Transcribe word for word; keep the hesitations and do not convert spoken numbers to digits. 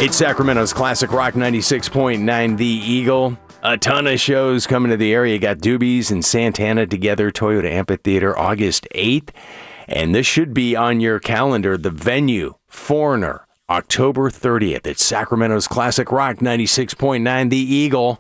It's Sacramento's Classic Rock ninety-six point nine, The Eagle. A ton of shows coming to the area. You got Doobies and Santana together, Toyota Amphitheater, August eighth. And this should be on your calendar. The venue, Foreigner, October thirtieth. It's Sacramento's Classic Rock ninety-six point nine, The Eagle.